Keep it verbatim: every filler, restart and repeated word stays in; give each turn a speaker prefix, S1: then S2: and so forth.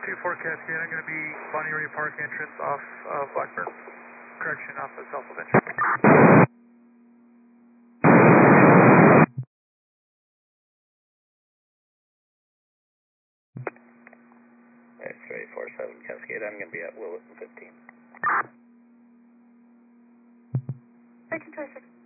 S1: three four Cascade, I'm going to be Bonnie Ray Park entrance off of Blackburn. Correction, off of South Adventure.
S2: three four seven Cascade, I'm going to be at Willet fifteen.
S3: thirteen twenty-six.